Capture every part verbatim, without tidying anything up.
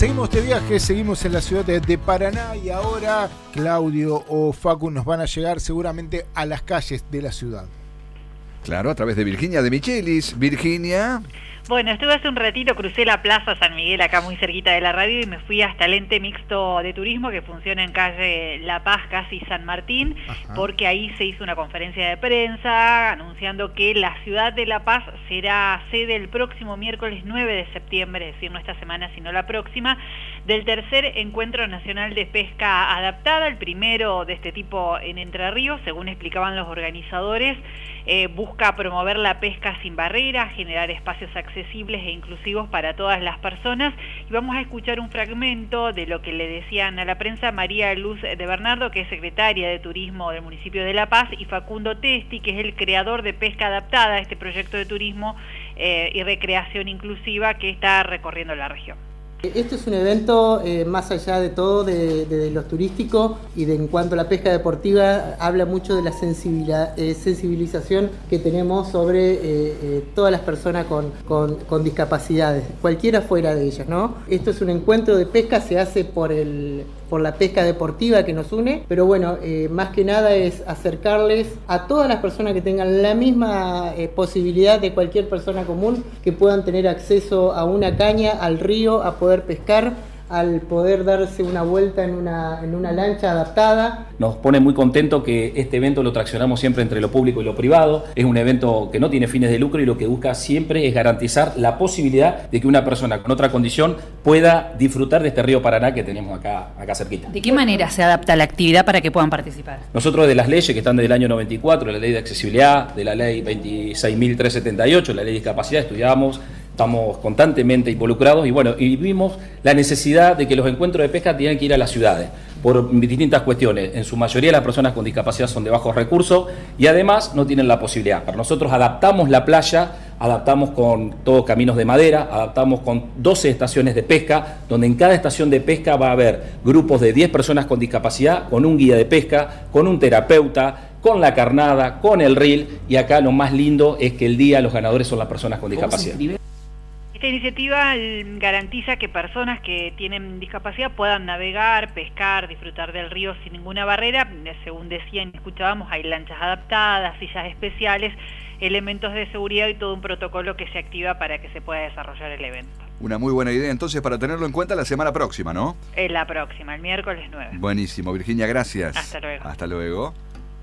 Seguimos de viaje, seguimos en la ciudad de, de Paraná y ahora Claudio o Facu nos van a llegar seguramente a las calles de la ciudad. Claro, a través de Virginia de Michelis. Virginia. Bueno, estuve hace un ratito, crucé la Plaza San Miguel, acá muy cerquita de la radio, y me fui hasta el ente mixto de turismo que funciona en calle La Paz, casi San Martín, Ajá. porque ahí se hizo una conferencia de prensa anunciando que la ciudad de La Paz será sede el próximo miércoles nueve de septiembre, es decir, no esta semana, sino la próxima, del tercer Encuentro Nacional de Pesca Adaptada, el primero de este tipo en Entre Ríos, según explicaban los organizadores. Eh, busca promover la pesca sin barreras, generar espacios accesibles e inclusivos para todas las personas, y vamos a escuchar un fragmento de lo que le decían a la prensa María Luz de Bernardo, que es secretaria de Turismo del municipio de La Paz, y Facundo Testi, que es el creador de Pesca Adaptada, este proyecto de turismo eh, y recreación inclusiva que está recorriendo la región. Esto es un evento, eh, más allá de todo, de, de, de lo turístico, y de en cuanto a la pesca deportiva, habla mucho de la sensibilidad, eh, sensibilización que tenemos sobre eh, eh, todas las personas con, con, con discapacidades, cualquiera fuera de ellas, ¿no? Esto es un encuentro de pesca, se hace por el... por la pesca deportiva que nos une, pero bueno, eh, más que nada es acercarles a todas las personas que tengan la misma eh, posibilidad de cualquier persona común, que puedan tener acceso a una caña, al río, a poder pescar, al poder darse una vuelta en una, en una lancha adaptada. Nos pone muy contento que este evento lo traccionamos siempre entre lo público y lo privado. Es un evento que no tiene fines de lucro y lo que busca siempre es garantizar la posibilidad de que una persona con otra condición pueda disfrutar de este río Paraná que tenemos acá, acá cerquita. ¿De qué manera se adapta la actividad para que puedan participar? Nosotros, de las leyes que están desde el año noventa y cuatro, la ley de accesibilidad, de la ley veintiséis mil trescientos setenta y ocho, la ley de discapacidad, estudiamos, estamos constantemente involucrados y bueno, y vimos la necesidad de que los encuentros de pesca tienen que ir a las ciudades por distintas cuestiones. En su mayoría las personas con discapacidad son de bajos recursos y además no tienen la posibilidad. Para nosotros adaptamos la playa, adaptamos con todos caminos de madera, adaptamos con doce estaciones de pesca, donde en cada estación de pesca va a haber grupos de diez personas con discapacidad, con un guía de pesca, con un terapeuta, con la carnada, con el reel, y acá lo más lindo es que el día los ganadores son las personas con discapacidad. Esta iniciativa garantiza que personas que tienen discapacidad puedan navegar, pescar, disfrutar del río sin ninguna barrera. Según decían, escuchábamos, hay lanchas adaptadas, sillas especiales, elementos de seguridad y todo un protocolo que se activa para que se pueda desarrollar el evento. Una muy buena idea, entonces, para tenerlo en cuenta la semana próxima, ¿no? En la próxima, el miércoles nueve. Buenísimo, Virginia, gracias. Hasta luego. Hasta luego.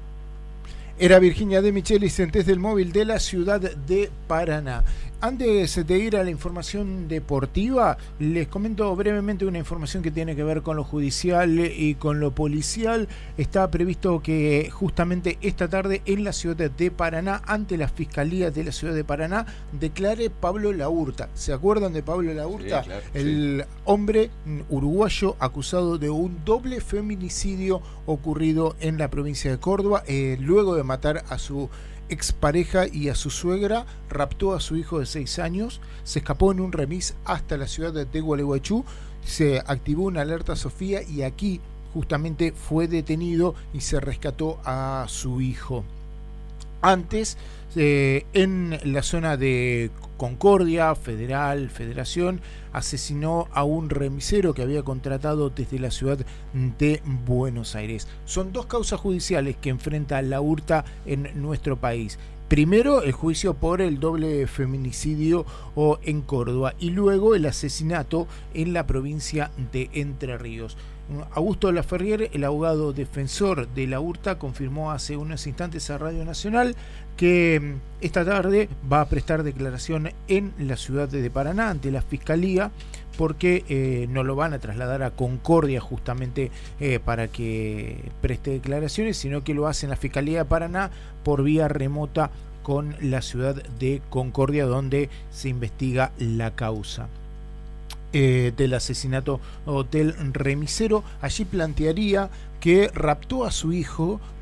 Era Virginia de Michelis desde el móvil de la ciudad de Paraná. Antes de ir a la información deportiva, les comento brevemente una información que tiene que ver con lo judicial y con lo policial. Está previsto que justamente esta tarde en la ciudad de Paraná, ante la Fiscalía de la ciudad de Paraná, declare Pablo Laurta. ¿Se acuerdan de Pablo Laurta? Sí, claro, el sí. hombre uruguayo acusado de un doble feminicidio ocurrido en la provincia de Córdoba, eh, luego de matar a su expareja y a su suegra, raptó a su hijo de seis años, se escapó en un remis hasta la ciudad de Gualeguaychú, se activó una alerta Sofía y aquí justamente fue detenido y se rescató a su hijo. Antes, eh, en la zona de Concordia, Federal, Federación, asesinó a un remisero que había contratado desde la ciudad de Buenos Aires. Son dos causas judiciales que enfrenta Laurta en nuestro país. Primero, el juicio por el doble feminicidio o en Córdoba, y luego el asesinato en la provincia de Entre Ríos. Augusto Laferrier, el abogado defensor de Laurta, confirmó hace unos instantes a Radio Nacional que esta tarde va a prestar declaración en la ciudad de Paraná ante la Fiscalía, porque eh, no lo van a trasladar a Concordia justamente eh, para que preste declaraciones, sino que lo hace en la Fiscalía de Paraná por vía remota con la ciudad de Concordia, donde se investiga la causa Eh, del asesinato del remisero. Allí plantearía que raptó a su hijo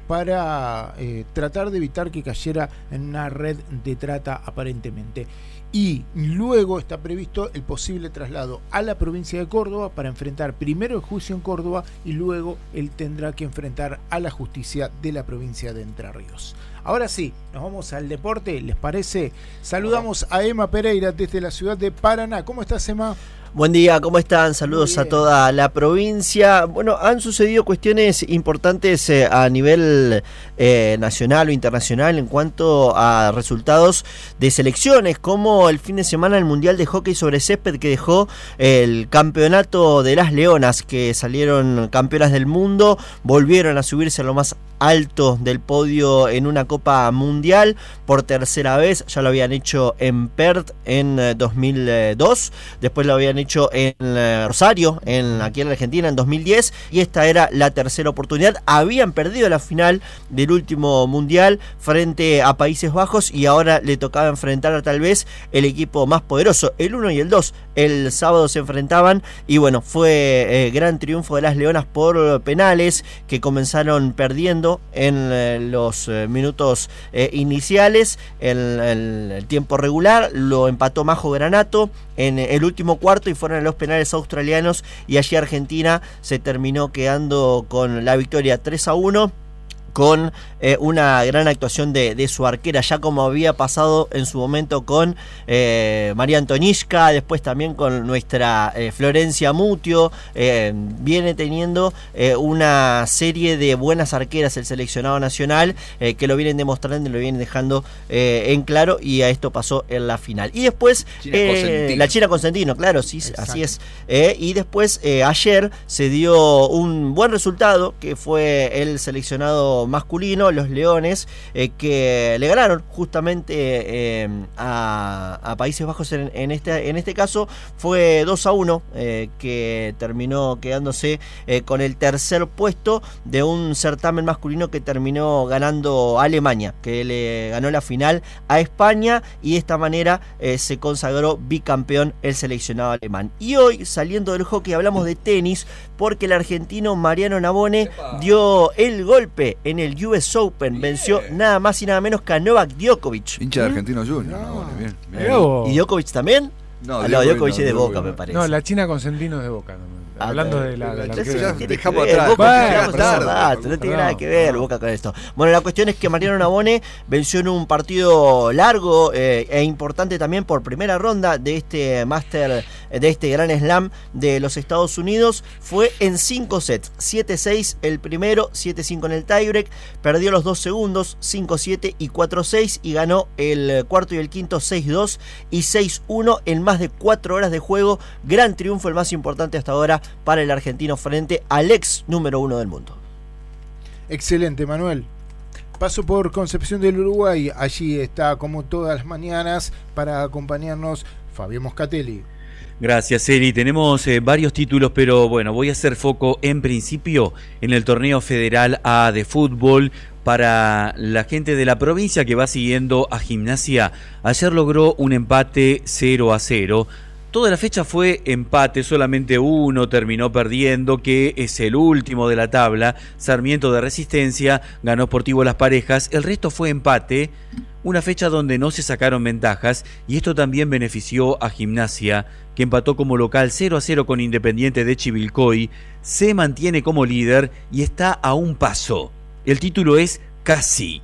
para eh, tratar de evitar que cayera en una red de trata aparentemente. Y luego está previsto el posible traslado a la provincia de Córdoba para enfrentar primero el juicio en Córdoba y luego él tendrá que enfrentar a la justicia de la provincia de Entre Ríos. Ahora sí, nos vamos al deporte, ¿les parece? Saludamos a Emma Pereira desde la ciudad de Paraná. ¿Cómo estás, Emma? Buen día, ¿cómo están? Saludos a toda la provincia. Bueno, han sucedido cuestiones importantes eh, a nivel eh, nacional o internacional en cuanto a resultados de selecciones, como el fin de semana el Mundial de Hockey sobre Césped, que dejó el campeonato de las Leonas, que salieron campeonas del mundo, volvieron a subirse a lo más alto del podio en una Copa Mundial por tercera vez. Ya lo habían hecho en Perth en dos mil dos, después lo habían hecho en Rosario, en, aquí en Argentina, en dos mil diez, y esta era la tercera oportunidad. Habían perdido la final del último Mundial frente a Países Bajos y ahora le tocaba enfrentar tal vez el equipo más poderoso, el uno y el dos. El sábado se enfrentaban y bueno, fue eh, gran triunfo de las Leonas por penales, que comenzaron perdiendo en eh, los eh, minutos eh, iniciales. En el, el tiempo regular lo empató Majo Granato en el último cuarto y fueron a los penales australianos, y allí Argentina se terminó quedando con la victoria tres a uno, con eh, una gran actuación de, de su arquera, ya como había pasado en su momento con eh, María Antoniszka, después también con nuestra eh, Florencia Mutio. Eh, viene teniendo eh, una serie de buenas arqueras el seleccionado nacional, eh, que lo vienen demostrando y lo vienen dejando eh, en claro, y a esto pasó en la final. Y después China eh, la China Consentino, claro, sí, exacto, así es. Eh, y después eh, ayer se dio un buen resultado, que fue el seleccionado masculino, los Leones, eh, que le ganaron justamente eh, a, a Países Bajos. En, en, este, en este caso fue dos a uno, eh, que terminó quedándose eh, con el tercer puesto de un certamen masculino que terminó ganando Alemania, que le ganó la final a España, y de esta manera eh, se consagró bicampeón el seleccionado alemán. Y hoy, saliendo del hockey, hablamos de tenis, porque el argentino Mariano Navone dio el golpe en el U S Open, venció nada más y nada menos que a Novak Djokovic. Hincha de Argentinos Juniors, no, no, bien, bien. ¿Y Djokovic también? No, ah, no Djokovic no, es de no, Boca, no, me parece. No, la China Consentino es de Boca. No. Ah, Hablando claro. de la, de la, la que ya ¿Qué dejamos tiene que ver? atrás. Boca, Bueno, tarde, tarde, no tiene no, nada que ver no. Boca con esto. Bueno, la cuestión es que Mariano Navone venció en un partido largo eh, e importante también por primera ronda de este Master, de este Gran Slam de los Estados Unidos. Fue en cinco sets, siete seis el primero, siete cinco en el tiebreak, perdió los dos segundos, cinco siete y cuatro seis, y ganó el cuarto y el quinto seis dos y seis uno en más de cuatro horas de juego. Gran triunfo, el más importante hasta ahora para el argentino frente al ex número uno del mundo. Excelente, Manuel. Paso por Concepción del Uruguay. Allí está, como todas las mañanas, para acompañarnos Fabio Moscatelli. Gracias, Eri. Tenemos eh, varios títulos, pero bueno, voy a hacer foco en principio en el torneo federal A de fútbol. Para la gente de la provincia que va siguiendo a Gimnasia, ayer logró un empate cero a cero. Toda la fecha fue empate, solamente uno terminó perdiendo, que es el último de la tabla. Sarmiento de Resistencia ganó Sportivo Las Parejas, el resto fue empate. Una fecha donde no se sacaron ventajas, y esto también benefició a Gimnasia, que empató como local cero a cero con Independiente de Chivilcoy, se mantiene como líder y está a un paso. El título es casi.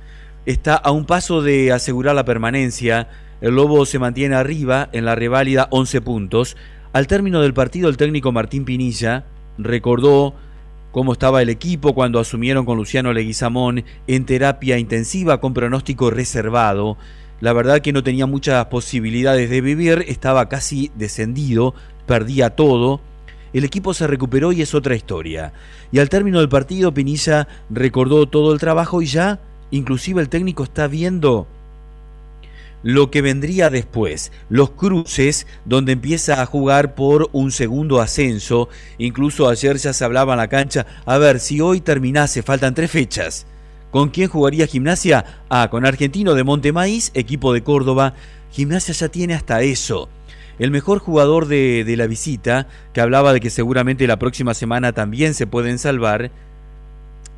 Está a un paso de asegurar la permanencia. El Lobo se mantiene arriba en la reválida, once puntos. Al término del partido, el técnico Martín Pinilla recordó cómo estaba el equipo cuando asumieron con Luciano Leguizamón en terapia intensiva con pronóstico reservado. La verdad que no tenía muchas posibilidades de vivir, estaba casi descendido, perdía todo. El equipo se recuperó y es otra historia. Y al término del partido, Pinilla recordó todo el trabajo y ya, inclusive el técnico está viendo lo que vendría después, los cruces, donde empieza a jugar por un segundo ascenso. Incluso ayer ya se hablaba en la cancha, a ver, si hoy terminase, faltan tres fechas, ¿con quién jugaría Gimnasia? Ah, con Argentino de Montemaíz, equipo de Córdoba. Gimnasia ya tiene hasta eso. El mejor jugador de, de la visita, que hablaba de que seguramente la próxima semana también se pueden salvar,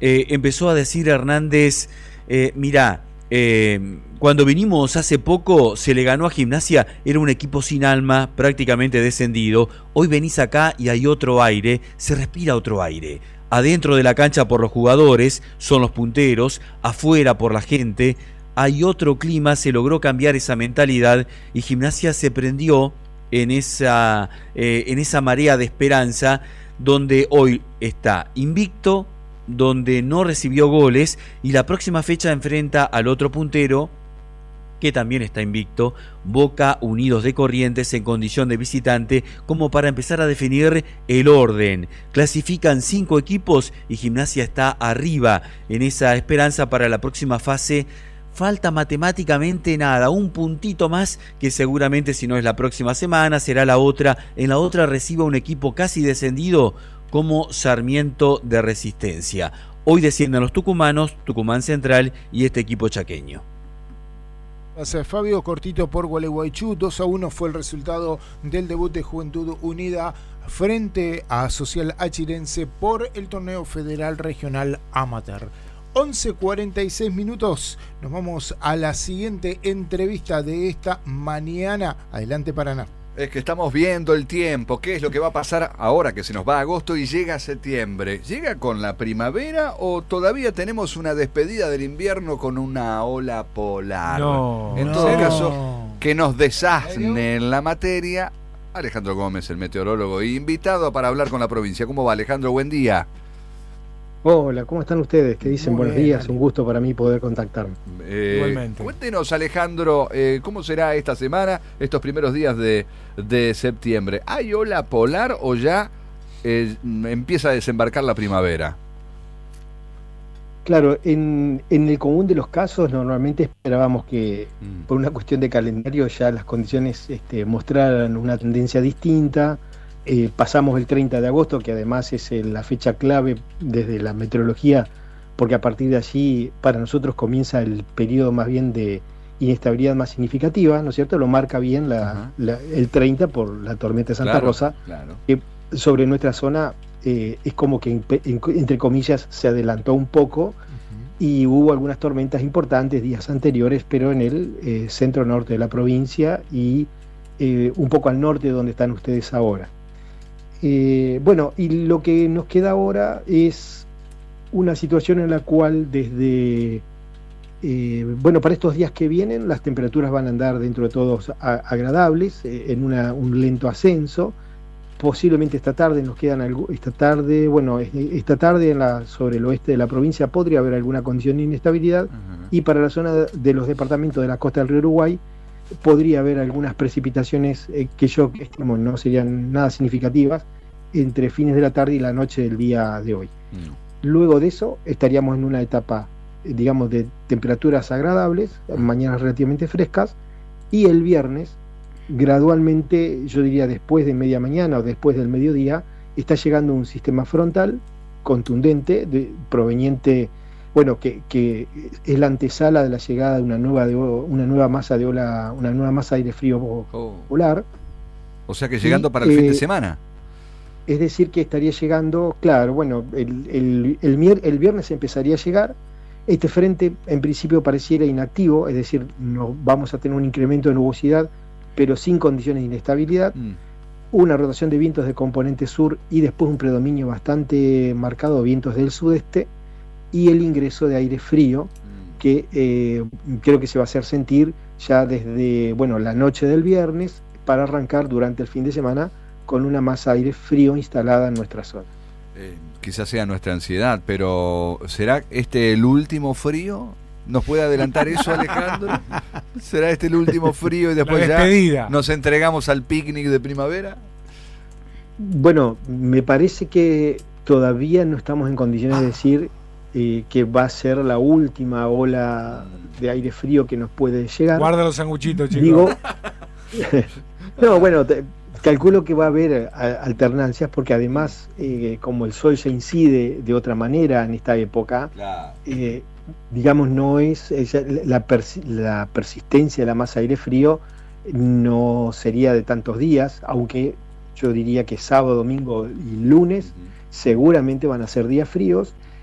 eh, empezó a decir Hernández, eh, mirá, eh, cuando vinimos hace poco se le ganó a Gimnasia, era un equipo sin alma, prácticamente descendido. Hoy venís acá y hay otro aire, se respira otro aire. Adentro de la cancha por los jugadores, son los punteros, afuera por la gente, hay otro clima, se logró cambiar esa mentalidad y Gimnasia se prendió en esa, eh, en esa marea de esperanza, donde hoy está invicto, donde no recibió goles y la próxima fecha enfrenta al otro puntero que también está invicto, Boca Unidos de Corrientes, en condición de visitante, como para empezar a definir el orden. Clasifican cinco equipos y Gimnasia está arriba en esa esperanza para la próxima fase. Falta matemáticamente nada, un puntito más, que seguramente si no es la próxima semana será la otra. En la otra reciba un equipo casi descendido como Sarmiento de Resistencia. Hoy descienden los tucumanos, Tucumán Central y este equipo chaqueño. Gracias, Fabio. Cortito por Gualeguaychú, dos a uno fue el resultado del debut de Juventud Unida frente a Social Achirense por el torneo federal regional amateur. once cuarenta y seis minutos, nos vamos a la siguiente entrevista de esta mañana. Adelante, Paraná. Es que estamos viendo el tiempo, qué es lo que va a pasar ahora que se nos va agosto y llega septiembre. ¿Llega con la primavera o todavía tenemos una despedida del invierno con una ola polar? No, en no. todo caso, que nos desasne en la materia Alejandro Gómez, el meteorólogo, invitado para hablar con la provincia. ¿Cómo va, Alejandro? Buen día. Hola, ¿cómo están ustedes? Que dicen Muy buenos bien, días, Ale. un gusto para mí poder contactarme. Eh, Igualmente. Cuéntenos, Alejandro, eh, ¿cómo será esta semana, estos primeros días de, de septiembre? ¿Hay ola polar o ya eh, empieza a desembarcar la primavera? Claro, en, en el común de los casos normalmente esperábamos que Mm. por una cuestión de calendario ya las condiciones este, mostraran una tendencia distinta. Eh, pasamos el treinta de agosto, que además es eh, la fecha clave desde la meteorología, porque a partir de allí para nosotros comienza el periodo más bien de inestabilidad más significativa, ¿no es cierto? Lo marca bien la, la, el treinta por la tormenta de Santa Claro, Rosa, claro. que sobre nuestra zona eh, es como que en- en- entre comillas se adelantó un poco y hubo algunas tormentas importantes días anteriores, pero en el eh, centro norte de la provincia y eh, un poco al norte donde están ustedes ahora. Eh, bueno, y lo que nos queda ahora es una situación en la cual desde, eh, bueno, para estos días que vienen las temperaturas van a andar dentro de todos a- agradables, eh, en una, un lento ascenso. Posiblemente esta tarde nos quedan algo, esta tarde, bueno, es- esta tarde en la, sobre el oeste de la provincia podría haber alguna condición de inestabilidad, Ajá. y para la zona de, de los departamentos de la costa del río Uruguay podría haber algunas precipitaciones eh, que yo estimo no serían nada significativas entre fines de la tarde y la noche del día de hoy. Mm. Luego de eso estaríamos en una etapa, eh, digamos, de temperaturas agradables, mañanas relativamente frescas, y el viernes, gradualmente, yo diría después de media mañana o después del mediodía, está llegando un sistema frontal contundente, de, proveniente, bueno, que, que es la antesala de la llegada de una nueva, de, una nueva masa de ola, una nueva masa de aire frío Oh. polar. O sea que llegando Y, para el fin de eh, semana. Es decir, que estaría llegando, claro, bueno, el, el, el, mier- el viernes empezaría a llegar. Este frente en principio pareciera inactivo, es decir, no vamos a tener un incremento de nubosidad, pero sin condiciones de inestabilidad. Mm. Una rotación de vientos de componente sur y después un predominio bastante marcado de vientos del sudeste y el ingreso de aire frío que eh, creo que se va a hacer sentir ya desde, bueno, la noche del viernes para arrancar durante el fin de semana con una masa de aire frío instalada en nuestra zona. Eh, quizás sea nuestra ansiedad, pero ¿será este el último frío? ¿Nos puede adelantar eso, Alejandro? ¿Será este el último frío y después La ya despedida. nos entregamos al picnic de primavera? Bueno, me parece que todavía no estamos en condiciones de decir eh, que va a ser la última ola de aire frío que nos puede llegar. Guarda los sanguchitos, chicos. Digo, no, bueno, te- calculo que va a haber a- alternancias porque además, eh, como el sol ya incide de otra manera en esta época, eh, digamos, no es, es la, persi- la persistencia de la masa de aire frío no sería de tantos días, aunque yo diría que sábado, domingo y lunes seguramente van a ser días fríos,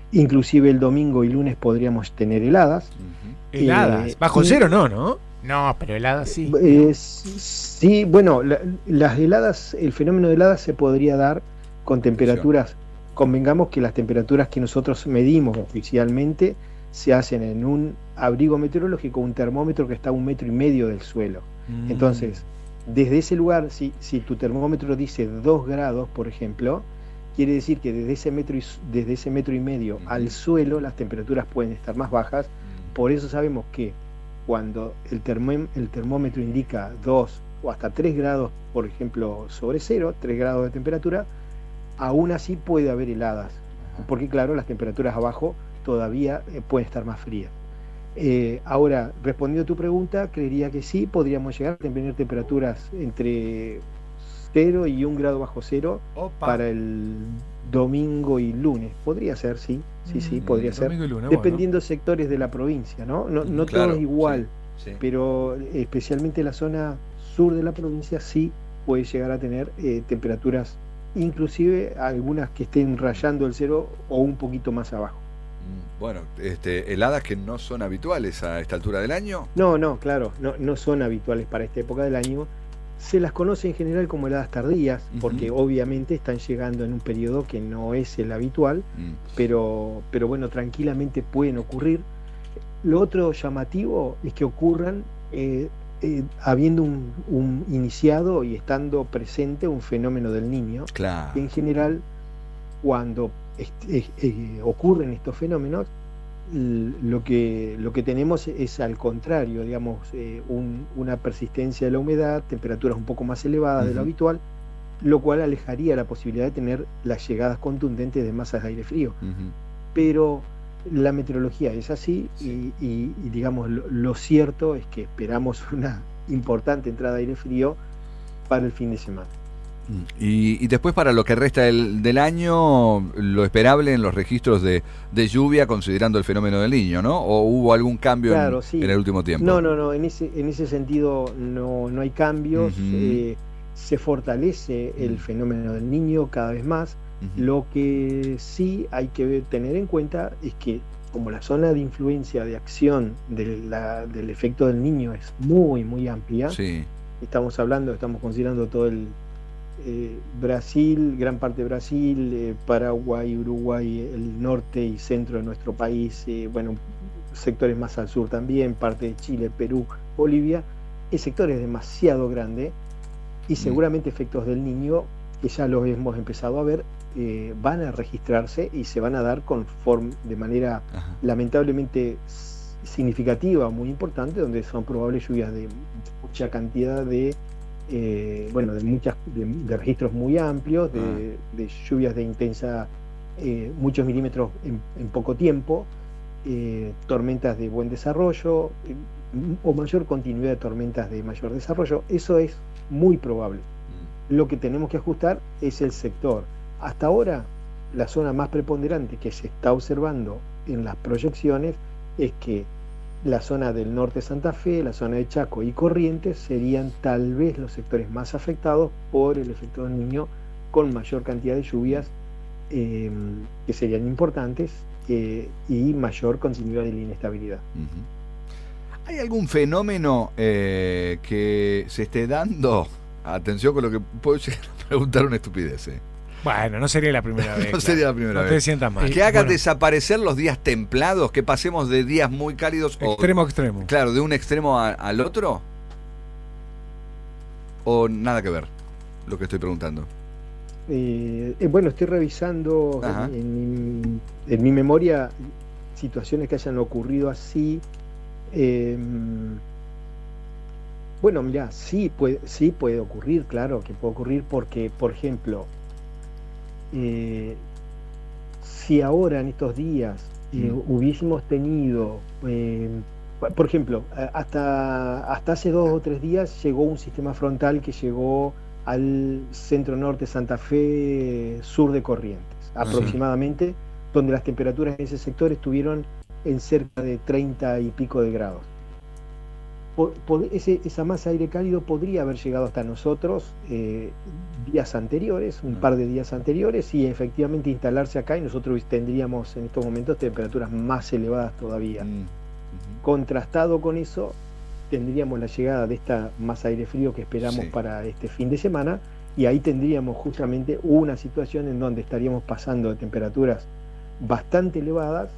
inclusive el domingo y lunes podríamos tener heladas. Uh-huh. Heladas, eh, bajo y, cero no, ¿no? No, pero heladas sí. Eh, sí, bueno, la, las heladas, el fenómeno de heladas se podría dar con temperaturas, convengamos que las temperaturas que nosotros medimos oficialmente se hacen en un abrigo meteorológico, un termómetro que está a un metro y medio del suelo. Mm. Entonces, desde ese lugar, si, si tu termómetro dice dos grados, por ejemplo, quiere decir que desde ese metro y, desde ese metro y medio mm. al suelo las temperaturas pueden estar más bajas. Mm. Por eso sabemos que cuando el, termó, el termómetro indica dos o hasta tres grados, por ejemplo, sobre cero, tres grados de temperatura, aún así puede haber heladas. Ajá. Porque claro, las temperaturas abajo todavía eh, pueden estar más frías. Eh, ahora, respondiendo a tu pregunta, creería que sí, podríamos llegar a tener temperaturas entre cero y un grado bajo cero Opa. Para el domingo y lunes. Podría ser, sí, sí, sí, podría mm, ser. Lunes, dependiendo bueno. sectores de la provincia, ¿no? No, no claro, todo es igual, sí, sí. pero especialmente la zona sur de la provincia sí puede llegar a tener eh, temperaturas, inclusive algunas que estén rayando el cero o un poquito más abajo. Bueno, este, heladas que no son habituales a esta altura del año. No, no, claro, no, no son habituales para esta época del año. Se las conoce en general como heladas tardías, uh-huh. porque obviamente están llegando en un periodo que no es el habitual, uh-huh. pero, pero bueno, tranquilamente pueden ocurrir. Lo otro llamativo es que ocurran eh, eh, habiendo un, un iniciado y estando presente un fenómeno del Niño, claro. que en general cuando Eh, eh, ocurren estos fenómenos, lo que, lo que tenemos es al contrario, digamos, eh, un, una persistencia de la humedad, temperaturas un poco más elevadas uh-huh. de lo habitual, lo cual alejaría la posibilidad de tener las llegadas contundentes de masas de aire frío. Uh-huh. Pero la meteorología es así y, y, y digamos, lo, lo cierto es que esperamos una importante entrada de aire frío para el fin de semana. Y, y después para lo que resta del, del año, lo esperable en los registros de, de lluvia considerando el fenómeno del Niño, ¿no? ¿O hubo algún cambio claro, en, sí. en el último tiempo? No, no, no, en ese, en ese sentido no, no hay cambios, uh-huh. eh, se fortalece el uh-huh. fenómeno del Niño cada vez más. Uh-huh. Lo que sí hay que tener en cuenta es que como la zona de influencia de acción de la, del efecto del Niño es muy, muy amplia, sí. estamos hablando, estamos considerando todo el Eh, Brasil, gran parte de Brasil, eh, Paraguay, Uruguay, el norte y centro de nuestro país, eh, bueno, sectores más al sur también, parte de Chile, Perú, Bolivia. El sector es demasiado grande y seguramente efectos del Niño, que ya los hemos empezado a ver, eh, van a registrarse y se van a dar con form, de manera Ajá. lamentablemente significativa, muy importante, donde son probables lluvias de mucha cantidad de Eh, bueno, de muchas de, de registros muy amplios, de, ah. de lluvias de intensa, eh, muchos milímetros en, en poco tiempo, eh, tormentas de buen desarrollo eh, o mayor continuidad de tormentas de mayor desarrollo. Eso es muy probable. Mm. Lo que tenemos que ajustar es el sector. Hasta ahora, la zona más preponderante que se está observando en las proyecciones es que la zona del norte de Santa Fe, la zona de Chaco y Corrientes serían tal vez los sectores más afectados por el efecto del Niño, con mayor cantidad de lluvias eh, que serían importantes eh, y mayor continuidad de la inestabilidad. Uh-huh. ¿Hay algún fenómeno eh, que se esté dando? Atención con lo que puedo llegar a preguntar una estupidez. Eh. Bueno, no sería la primera vez. no claro. sería la primera no vez. No te sientas mal. Que haga bueno. desaparecer los días templados, que pasemos de días muy cálidos. Extremo o, a extremo. Claro, de un extremo a, al otro. ¿O nada que ver lo que estoy preguntando? Eh, eh, bueno, estoy revisando en, en, mi, en mi memoria situaciones que hayan ocurrido así. Eh, bueno, mira, sí puede, sí puede ocurrir, claro que puede ocurrir porque, por ejemplo, Eh, si ahora en estos días eh, mm. hubiésemos tenido, eh, por ejemplo, hasta, hasta hace dos o tres días llegó un sistema frontal que llegó al centro norte Santa Fe, sur de Corrientes, uh-huh. aproximadamente, donde las temperaturas en ese sector estuvieron en cerca de treinta y pico de grados. po, po, ese, esa masa de aire cálido podría haber llegado hasta nosotros eh, días anteriores, un par de días anteriores, y efectivamente instalarse acá, y nosotros tendríamos en estos momentos temperaturas más elevadas todavía. Mm. Uh-huh. Contrastado con eso, tendríamos la llegada de esta masa de aire frío que esperamos sí. para este fin de semana, y ahí tendríamos justamente una situación en donde estaríamos pasando de temperaturas bastante elevadas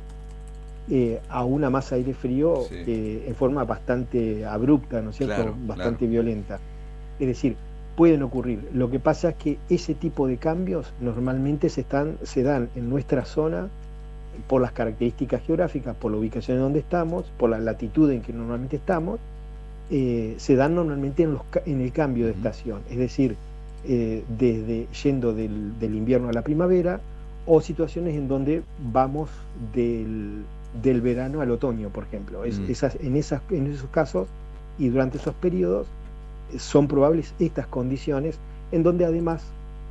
eh, a una masa de aire frío sí. eh, en forma bastante abrupta, ¿no es cierto? Claro, bastante claro. violenta. Es decir, pueden ocurrir. Lo que pasa es que ese tipo de cambios normalmente se, están, se dan en nuestra zona por las características geográficas, por la ubicación en donde estamos, por la latitud en que normalmente estamos, eh, se dan normalmente en, los, en el cambio de estación, es decir, eh, desde yendo del, del invierno a la primavera, o situaciones en donde vamos del, del verano al otoño, por ejemplo. Es, mm. esas, en, esas, en esos casos y durante esos periodos son probables estas condiciones, en donde además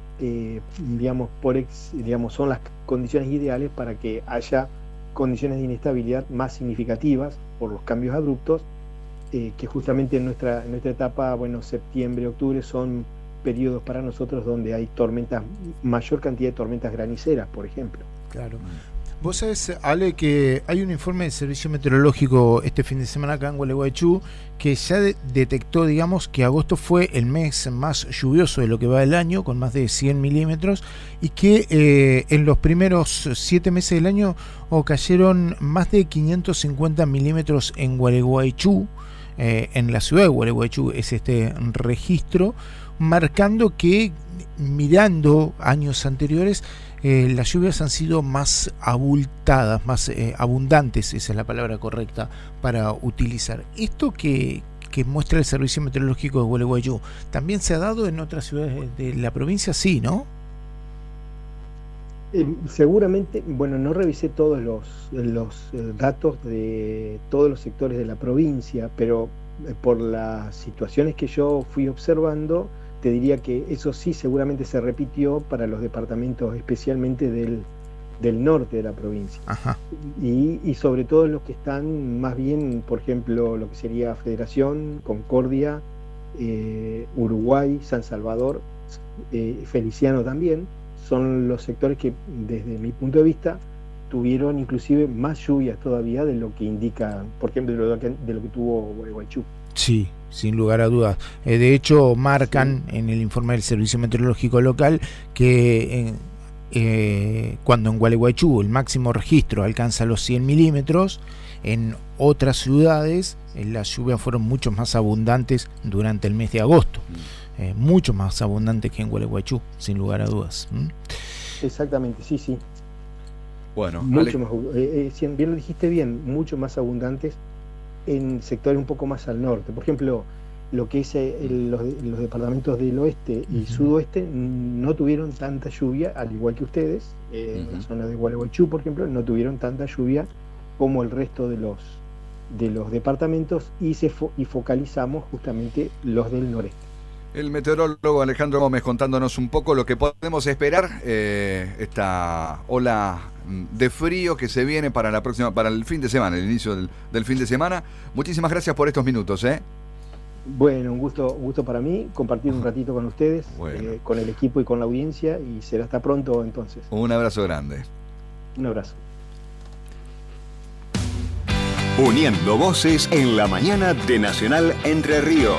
eh, digamos, por ex, digamos, son las condiciones ideales para que haya condiciones de inestabilidad más significativas por los cambios abruptos, eh, que justamente en nuestra, en nuestra etapa, bueno, septiembre, octubre son periodos para nosotros donde hay tormentas, mayor cantidad de tormentas graniceras, por ejemplo. Claro. Vos sabés, Ale, que hay un informe del Servicio Meteorológico este fin de semana acá en Gualeguaychú que ya de- detectó, digamos, que agosto fue el mes más lluvioso de lo que va del año, con más de cien milímetros, y que eh, en los primeros siete meses del año oh, cayeron más de quinientos cincuenta milímetros en Gualeguaychú, eh, en la ciudad de Gualeguaychú es este registro, marcando que, mirando años anteriores, Eh, las lluvias han sido más abultadas, más eh, abundantes, esa es la palabra correcta para utilizar. Esto que, que muestra el Servicio Meteorológico de Gualeguaychú, ¿también se ha dado en otras ciudades de la provincia? Sí, ¿no? Eh, seguramente, bueno, no revisé todos los, los eh, datos de todos los sectores de la provincia, pero eh, por las situaciones que yo fui observando, te diría que eso sí seguramente se repitió para los departamentos especialmente del, del norte de la provincia. Ajá. Y, y sobre todo los que están más bien, por ejemplo, lo que sería Federación, Concordia, eh, Uruguay, San Salvador, eh, Feliciano también, son los sectores que desde mi punto de vista tuvieron inclusive más lluvias todavía de lo que indica, por ejemplo, de lo que, de lo que tuvo Gualeguaychú. Sí, sin lugar a dudas. Eh, de hecho, marcan sí. en el informe del Servicio Meteorológico Local que eh, eh, cuando en Gualeguaychú el máximo registro alcanza los cien milímetros, en otras ciudades eh, las lluvias fueron mucho más abundantes durante el mes de agosto. Mm. Eh, mucho más abundantes que en Gualeguaychú, sin lugar a dudas. ¿Mm? Exactamente, sí, sí. Bueno, mucho más, eh, eh, bien lo dijiste bien, mucho más abundantes en sectores un poco más al norte. Por ejemplo, lo que es el, los, los departamentos del oeste y uh-huh. sudoeste no tuvieron tanta lluvia, al igual que ustedes. Eh, uh-huh. La zona de Gualeguaychú, por ejemplo, no tuvieron tanta lluvia como el resto de los de los departamentos, y se fo- y focalizamos justamente los del noreste. El meteorólogo Alejandro Gómez contándonos un poco lo que podemos esperar, eh, esta ola de frío que se viene para la próxima, para el fin de semana, el inicio del, del fin de semana. Muchísimas gracias por estos minutos, ¿eh? Bueno, un gusto, un gusto para mí compartir un ratito con ustedes, bueno. eh, con el equipo y con la audiencia, y será hasta pronto entonces. Un abrazo grande. Un abrazo. Uniendo voces en la mañana de Nacional Entre Ríos.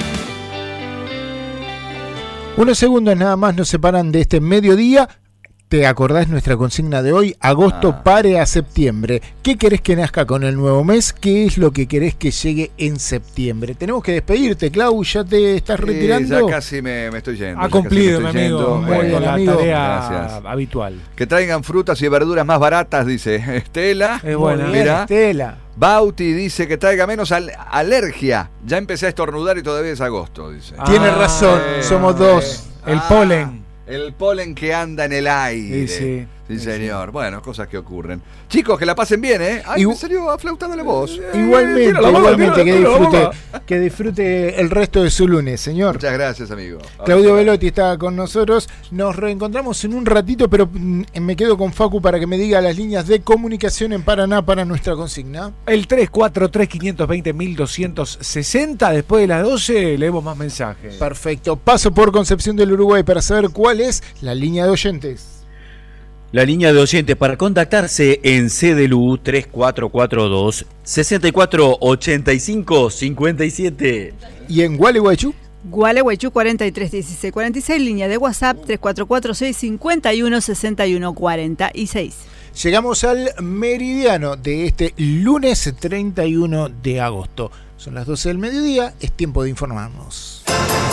Unos segundos nada más nos separan de este mediodía. ¿Te acordás nuestra consigna de hoy? Agosto ah. pare a septiembre. ¿Qué querés que nazca con el nuevo mes? ¿Qué es lo que querés que llegue en septiembre? Tenemos que despedirte, Clau, ¿ya te estás retirando? Sí, ya casi me, me estoy yendo. Ha cumplido, mi amigo, muy bien, la amigo. tarea Gracias. habitual. Que traigan frutas y verduras más baratas, dice Estela. Es buena. Mira. Estela. Bauti dice que traiga menos al- alergia. Ya empecé a estornudar y todavía es agosto, dice. Tiene Ah, razón, eh, somos dos. El Ah, polen. El polen que anda en el aire. Sí, sí. Sí, señor. Bueno, cosas que ocurren. Chicos, que la pasen bien, ¿eh? Ay, Igu- me salió aflautando la voz. Igualmente, Tira la bola, igualmente, tira, que tira la disfrute, bola. que disfrute el resto de su lunes, señor. Muchas gracias, amigo. Claudio Velotti está con nosotros. Nos reencontramos en un ratito, pero mm, me quedo con Facu para que me diga las líneas de comunicación en Paraná para nuestra consigna. El tres cuatro tres, cinco dos cero, doscientos sesenta. Después de las doce leemos más mensajes. Perfecto. Paso por Concepción del Uruguay para saber cuál es la línea de oyentes. La línea de oyentes para contactarse en C D L U tres cuatro cuatro dos, seis cuatro ocho cinco cinco siete. ¿Y en Gualeguaychú? Gualeguaychú cuarenta y tres dieciséis cuarenta y seis, línea de WhatsApp tres cuatro cuatro seis cinco uno seis uno cuatro seis. Llegamos al meridiano de este lunes treinta y uno de agosto. Son las doce del mediodía, es tiempo de informarnos.